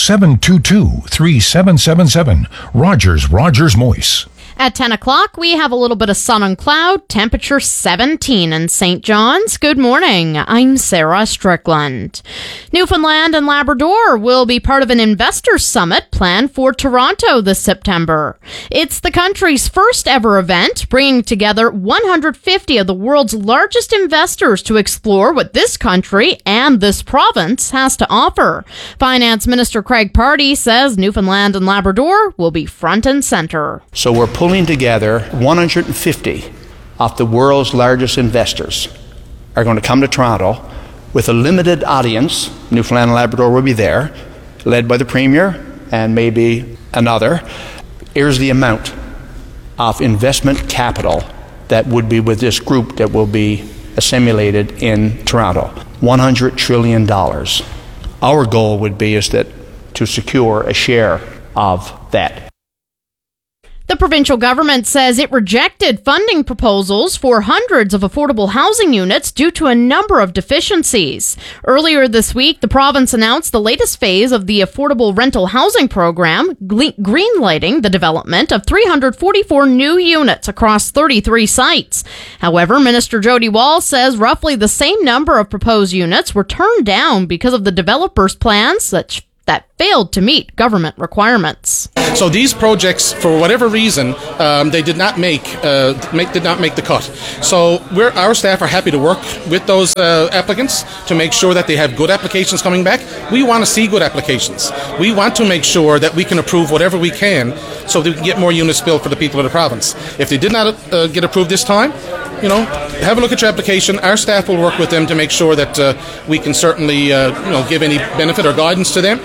722-3777. Rogers Moyse. At 10 o'clock, we have a little bit of sun and cloud, temperature 17 in St. John's. Good morning. I'm Sarah Strickland. Newfoundland and Labrador will be part of an investor summit planned for Toronto this September. It's the country's first ever event, bringing together 150 of the world's largest investors to explore what this country and this province has to offer. Finance Minister Craig Pardee says Newfoundland and Labrador will be front and center. So we're pulling together 150 of the world's largest investors are going to come to Toronto with a limited audience. Newfoundland and Labrador will be there, led by the Premier and maybe another, Here's the amount of investment capital that would be with this group that will be assimilated in Toronto. $100 trillion. Our goal would be to secure a share of that. The provincial government says it rejected funding proposals for hundreds of affordable housing units due to a number of deficiencies. Earlier this week, the province announced the latest phase of the affordable rental housing program, greenlighting the development of 344 new units across 33 sites. However, Minister Jody Wall says roughly the same number of proposed units were turned down because of the developers' plans that failed to meet government requirements. So these projects, for whatever reason, they did not make the cut. So our staff are happy to work with those applicants to make sure that they have good applications coming back. We want to see good applications. We want to make sure that we can approve whatever we can so that we can get more units built for the people of the province. If they did not get approved this time, have a look at your application. Our staff will work with them to make sure that we can certainly give any benefit or guidance to them.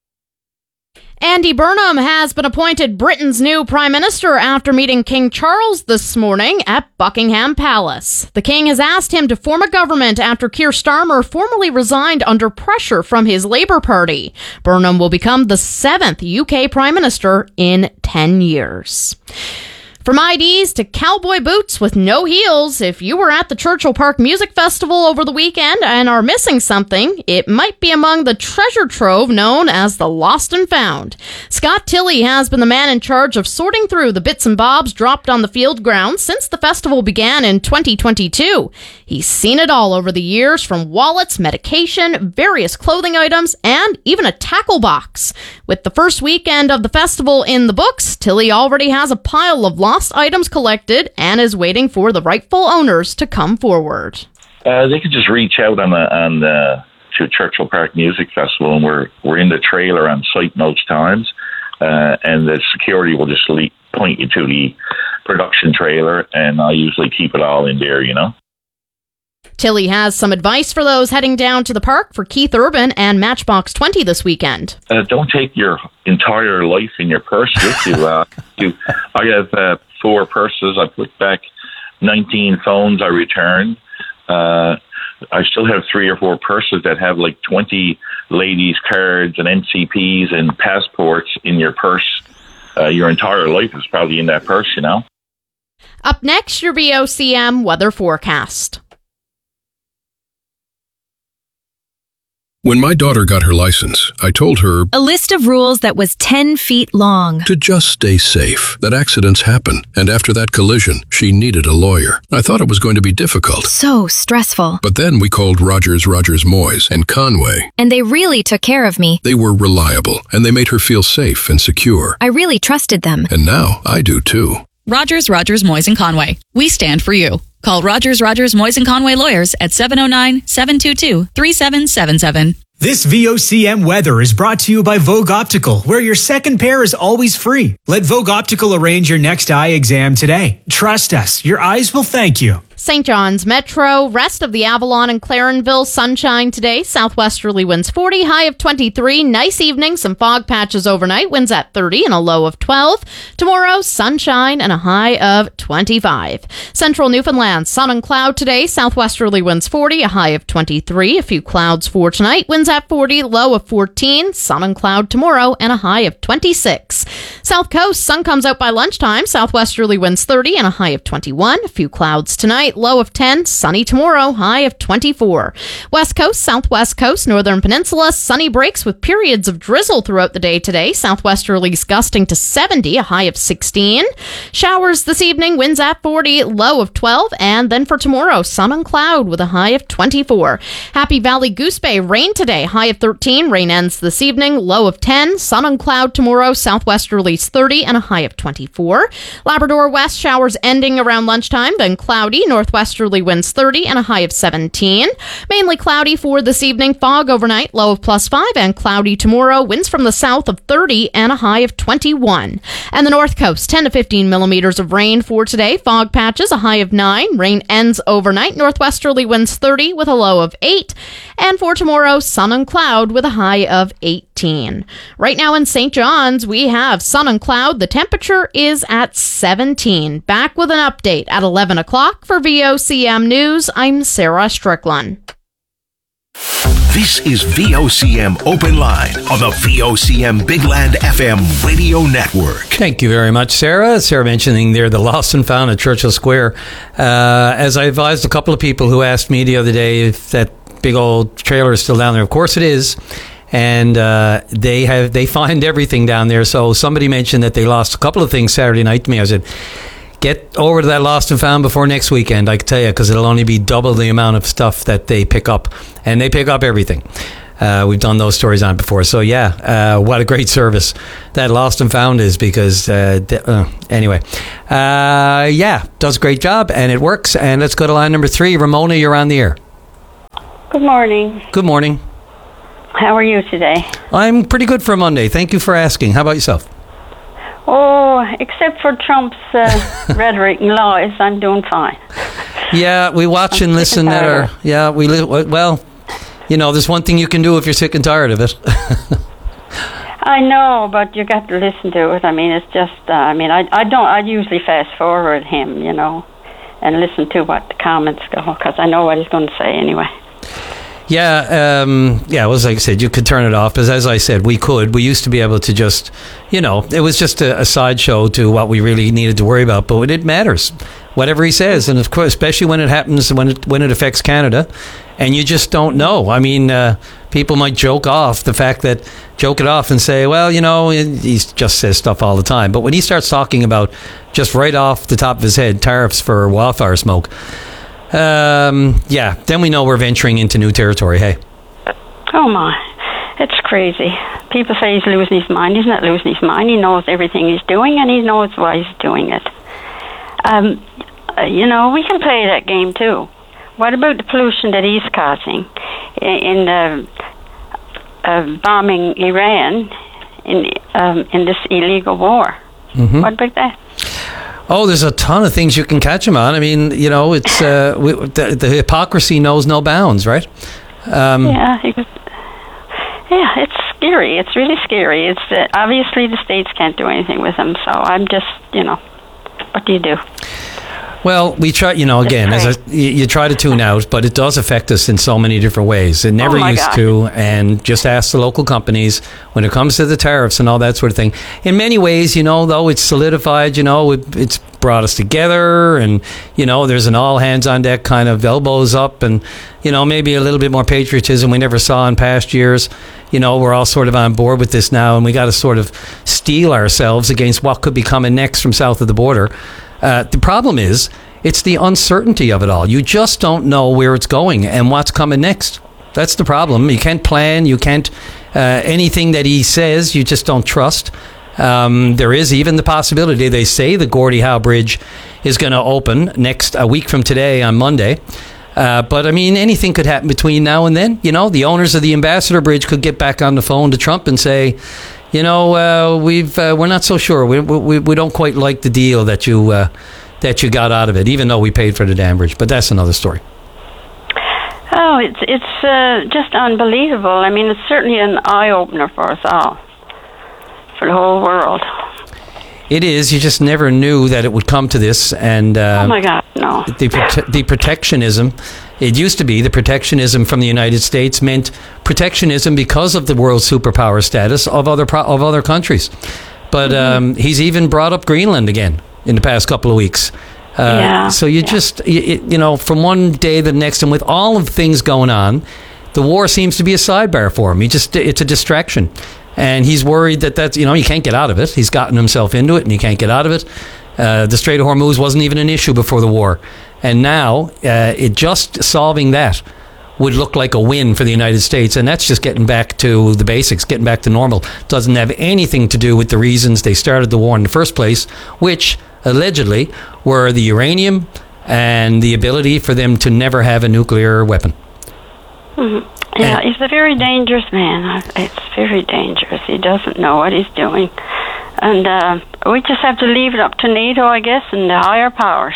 Andy Burnham has been appointed Britain's new Prime Minister after meeting King Charles this morning at Buckingham Palace. The King has asked him to form a government after Keir Starmer formally resigned under pressure from his Labour Party. Burnham will become the 7th UK Prime Minister in 10 years. From IDs to cowboy boots with no heels, if you were at the Churchill Park Music Festival over the weekend and are missing something, it might be among the treasure trove known as the Lost and Found. Scott Tilley has been the man in charge of sorting through the bits and bobs dropped on the field grounds since the festival began in 2022. He's seen it all over the years, from wallets, medication, various clothing items, and even a tackle box. With the first weekend of the festival in the books, Tilley already has a pile of lost items collected and is waiting for the rightful owners to come forward. They could just reach out to Churchill Park Music Festival, and we're in the trailer on site most times, and the security will just point you to the production trailer, and I usually keep it all in there, Tilley has some advice for those heading down to the park for Keith Urban and Matchbox 20 this weekend. Don't take your entire life in your purse with you. I have 4 purses. I put back 19 phones I returned. I still have 3 or 4 purses that have like 20 ladies' cards and NCPs and passports in your purse. Your entire life is probably in that purse, Up next, your VOCM weather forecast. When my daughter got her license, I told her a list of rules that was 10 feet long. To just stay safe, that accidents happen, and after that collision, she needed a lawyer. I thought it was going to be difficult. So stressful. But then we called Rogers, Moyes, and Conway. And they really took care of me. They were reliable, and they made her feel safe and secure. I really trusted them. And now I do too. Rogers, Moyes, and Conway. We stand for you. Call Rogers, Moyes, and Conway lawyers at 709-722-3777. This VOCM weather is brought to you by Vogue Optical, where your second pair is always free. Let Vogue Optical arrange your next eye exam today. Trust us, your eyes will thank you. St. John's Metro, rest of the Avalon and Clarenville, sunshine today. Southwesterly winds 40, high of 23. Nice evening, some fog patches overnight, winds at 30 and a low of 12. Tomorrow, sunshine and a high of 25. Central Newfoundland, sun and cloud today. Southwesterly winds 40, a high of 23. A few clouds for tonight, winds at 40, low of 14. Sun and cloud tomorrow and a high of 26. South Coast, sun comes out by lunchtime. Southwesterly winds 30 and a high of 21. A few clouds tonight, low of 10, sunny tomorrow, high of 24. West Coast, Southwest Coast, Northern Peninsula, sunny breaks with periods of drizzle throughout the day today. Southwesterlies gusting to 70, a high of 16. Showers this evening, winds at 40, low of 12. And then for tomorrow, sun and cloud with a high of 24. Happy Valley Goose Bay, rain today, high of 13. Rain ends this evening, low of 10. Sun and cloud tomorrow, southwesterlies 30 and a high of 24. Labrador West, showers ending around lunchtime, then cloudy. Northwesterly winds 30 and a high of 17. Mainly cloudy for this evening. Fog overnight, low of +5, and cloudy tomorrow. Winds from the south of 30 and a high of 21. And the North Coast, 10 to 15 millimeters of rain for today. Fog patches, a high of 9. Rain ends overnight. Northwesterly winds 30 with a low of 8. And for tomorrow, sun and cloud with a high of 18. 18. Right now in St. John's, we have sun and cloud. The temperature is at 17. Back with an update at 11 o'clock for VOCM News. I'm Sarah Strickland. This is VOCM Open Line on the VOCM Big Land FM radio network. Thank you very much, Sarah. Sarah mentioning there the lost and found at Churchill Square. As I advised a couple of people who asked me the other day if that big old trailer is still down there. Of course it is. And they find everything down there. So somebody mentioned that they lost a couple of things Saturday night to me. I said, get over to that lost and found before next weekend, I can tell you, because it'll only be double the amount of stuff that they pick up. And they pick up everything. We've done those stories on it before. So, what a great service that lost and found is, because, anyway. Does a great job, and it works. And let's go to line number 3. Ramona, you're on the air. Good morning. Good morning. How are you today? I'm pretty good for a Monday. Thank you for asking. How about yourself? Oh, except for Trump's rhetoric and lies, I'm doing fine. Yeah, we watch and listen at our... Yeah, well, there's one thing you can do if you're sick and tired of it. I know, but you got to listen to it. I mean, it's just... I usually fast forward him, and listen to what the comments go, because I know what he's going to say anyway. Well, as I said, you could turn it off, but as I said, we used to be able to just, it was just a sideshow to what we really needed to worry about, but it matters, whatever he says, and of course, especially when it happens, when it affects Canada, and you just don't know. I mean, people might joke it off and say, well, he just says stuff all the time, but when he starts talking about, just right off the top of his head, tariffs for wildfire smoke, then we know we're venturing into new territory. Hey. Oh my, it's crazy. People say he's losing his mind. He's not losing his mind. He knows everything he's doing, and he knows why he's doing it. We can play that game too. What about the pollution that he's causing in bombing Iran in this illegal war? Mm-hmm. What about that? Oh, there's a ton of things you can catch him on. I mean, it's the hypocrisy knows no bounds, right? It's scary. It's really scary. It's obviously the states can't do anything with him. So I'm just, what do you do? Well, we try, again, you try to tune out, but it does affect us in so many different ways. It never used to, and just ask the local companies when it comes to the tariffs and all that sort of thing. In many ways, though, it's solidified, it's brought us together, and, there's an all hands on deck kind of elbows up, and, maybe a little bit more patriotism we never saw in past years. We're all sort of on board with this now, and we got to sort of steel ourselves against what could be coming next from south of the border. The problem is, it's the uncertainty of it all. You just don't know where it's going and what's coming next. That's the problem. You can't plan. You can't... anything that he says, you just don't trust. There is even the possibility, they say the Gordie Howe Bridge is going to open a week from today on Monday. But, I mean, anything could happen between now and then. The owners of the Ambassador Bridge could get back on the phone to Trump and say... we're not so sure. We don't quite like the deal that you got out of it, even though we paid for the dam bridge. But that's another story. Oh, it's just unbelievable. I mean, it's certainly an eye opener for us all, for the whole world. It is. You just never knew that it would come to this, and oh my God, no. The protectionism. It used to be the protectionism from the United States meant protectionism because of the world superpower status of other countries. But he's even brought up Greenland again in the past couple of weeks. So just, from one day to the next, and with all of the things going on, the war seems to be a sidebar for him. It's a distraction. And he's worried that's, he can't get out of it. He's gotten himself into it and he can't get out of it. The Strait of Hormuz wasn't even an issue before the war. And now, just solving that would look like a win for the United States. And that's just getting back to the basics, getting back to normal. Doesn't have anything to do with the reasons they started the war in the first place, which allegedly were the uranium and the ability for them to never have a nuclear weapon. Mm-hmm. Yeah, he's a very dangerous man. It's very dangerous. He doesn't know what he's doing. And we just have to leave it up to NATO, I guess, and the higher powers.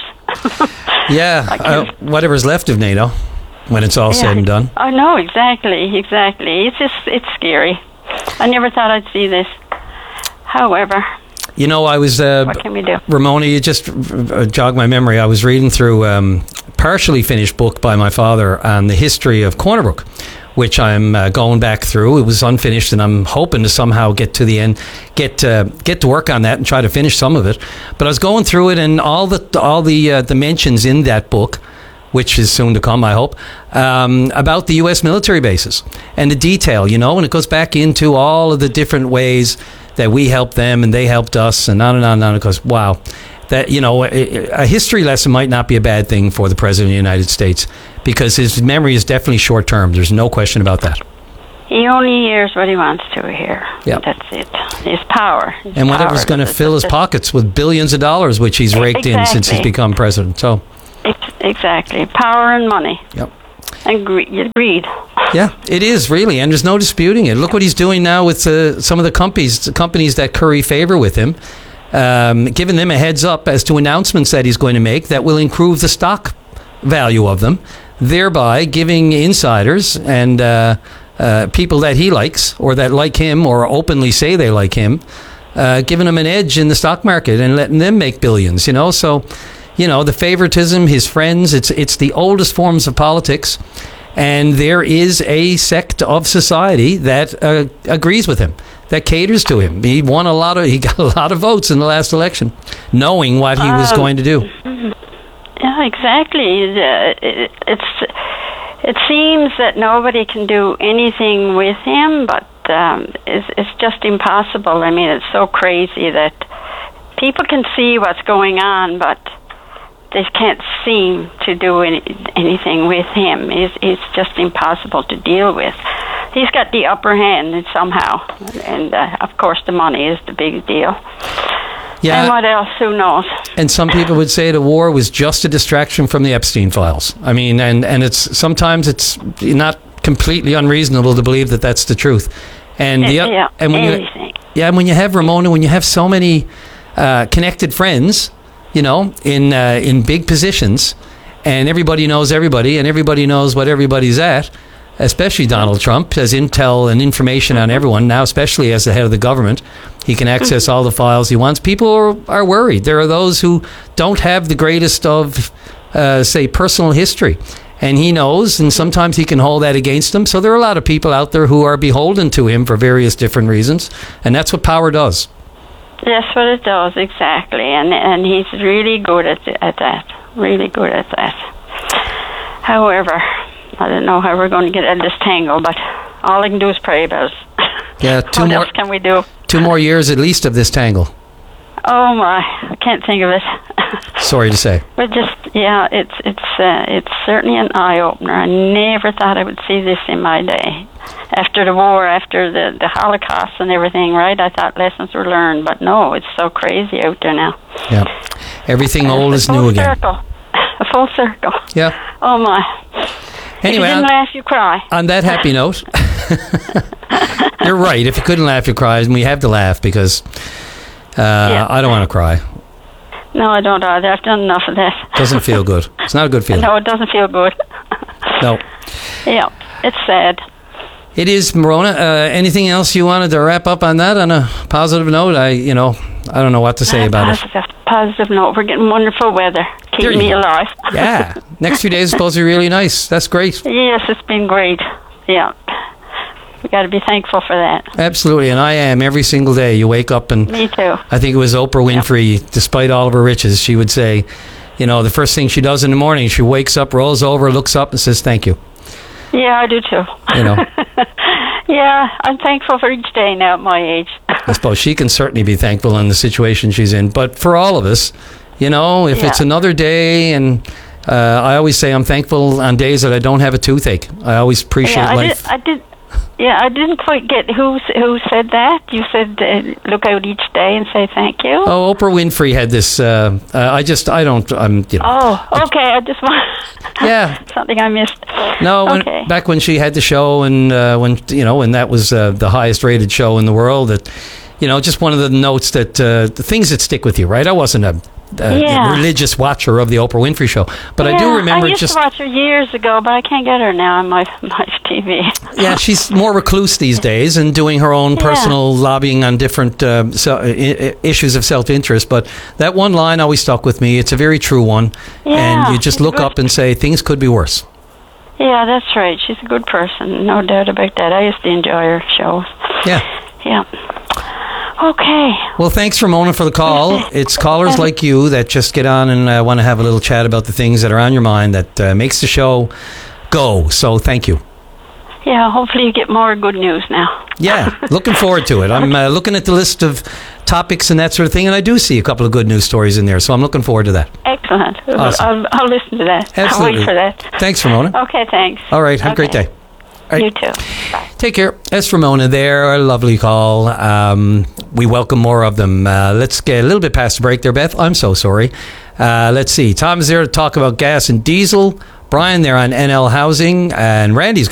Whatever's left of NATO when it's all said and done. I know, exactly. It's scary. I never thought I'd see this. However, you know, I was... what can we do? Ramona, you just jogged my memory. I was reading through a partially finished book by my father on the history of Corner Brook, which I'm going back through. It was unfinished, and I'm hoping to somehow get to the end, get to work on that and try to finish some of it. But I was going through it, and all the mentions in that book, which is soon to come, I hope, about the U.S. military bases and the detail, you know, and it goes back into all of the different ways that we helped them and they helped us, and on and on and on. It goes, wow. That, you know, a history lesson might not be a bad thing for the President of the United States, because his memory is definitely short term. There's no question about that. He only hears what he wants to hear. Yeah. That's it. His power. And whatever's going to fill his pockets with billions of dollars, which he's raked in since he's become president. So. Exactly. Power and money. Yep. And greed. Yeah, it is really, and there's no disputing it. Look what he's doing now with some of the companies that curry favor with him, giving them a heads up as to announcements that he's going to make that will improve the stock value of them, thereby giving insiders and people that he likes or that like him or openly say they like him, giving them an edge in the stock market and letting them make billions. You know, so. You know, the favoritism, his friends, it's the oldest forms of politics, and there is a sect of society that agrees with him, that caters to him. He got a lot of votes in the last election, knowing what he was going to do. Yeah, exactly. It seems that nobody can do anything with him, but it's just impossible. I mean, it's so crazy that people can see what's going on, but they can't seem to do anything with him. It's just impossible to deal with. He's got the upper hand somehow, and of course the money is the big deal. Yeah. And what else? Who knows? And some people would say the war was just a distraction from the Epstein files. I mean, and sometimes it's not completely unreasonable to believe that that's the truth. And when you have Ramona, when you have so many connected friends, you know, in big positions, and everybody knows everybody, and everybody knows what everybody's at, especially Donald Trump has intel and information on everyone, now especially as the head of the government. He can access all the files he wants. People are worried. There are those who don't have the greatest of, say, personal history, and he knows, and sometimes he can hold that against them. So there are a lot of people out there who are beholden to him for various different reasons, and that's what power does. That's what it does, exactly, and he's really good at that, really good at that. However, I don't know how we're going to get out of this tangle, but all I can do is pray about it. Yeah, what else can we do? 2 more years at least of this tangle. Oh my, I can't think of it. Sorry to say. But it's certainly an eye opener. I never thought I would see this in my day. After the war, after the Holocaust and everything, right? I thought lessons were learned, but no, it's so crazy out there now. Yeah, everything old is new again. A full circle. Yeah. Oh my. Anyway, if you didn't laugh, you cry. On that happy note, you're right. If you couldn't laugh, you cry, and we have to laugh because I don't want to cry. No, I don't either. I've done enough of that. Doesn't feel good. It's not a good feeling. No, it doesn't feel good. No. Yeah, it's sad. It is, Marona. Anything else you wanted to wrap up on that on a positive note? I don't know what to say about it. Positive note. We're getting wonderful weather. Keep me alive. Yeah. Next few days is supposed to be really nice. That's great. Yes, it's been great. Yeah. We got to be thankful for that. Absolutely, and I am every single day. You wake up and... Me too. I think it was Oprah Winfrey, despite all of her riches, she would say, you know, the first thing she does in the morning, she wakes up, rolls over, looks up and says, thank you. Yeah, I do too. You know. Yeah, I'm thankful for each day now at my age. I suppose she can certainly be thankful in the situation she's in. But for all of us, you know, if it's another day, and I always say I'm thankful on days that I don't have a toothache. I always appreciate life. I didn't quite get who said that. You said look out each day and say thank you. Oh, Oprah Winfrey had this. I'm. Oh, okay. I just want. Something I missed. No, back when she had the show, and when that was the highest rated show in the world, that, you know, just one of the notes that the things that stick with you, right? I wasn't a religious watcher of the Oprah Winfrey Show. But I do remember I used to watch her years ago, but I can't get her now on my TV. Yeah, she's more recluse these days and doing her own personal lobbying on different issues of self-interest. But that one line always stuck with me. It's a very true one. Yeah, and you just look up and say, things could be worse. Yeah, that's right. She's a good person. No doubt about that. I used to enjoy her shows. Yeah. Yeah. Okay. Well, thanks, Ramona, for the call. It's callers like you that just get on and want to have a little chat about the things that are on your mind that makes the show go. So thank you. Yeah, hopefully you get more good news now. Yeah, looking forward to it. I'm looking at the list of topics and that sort of thing, and I do see a couple of good news stories in there, so I'm looking forward to that. Excellent. Awesome. I'll listen to that. Absolutely. I'll wait for that. Thanks, Ramona. Okay, thanks. All right, have a great day. All right. You too. Bye. Take care. That's Ramona there. A lovely call. We welcome more of them. Let's get a little bit past the break there, Beth. I'm so sorry. Let's see. Tom's there to talk about gas and diesel. Brian there on NL Housing. And Randy's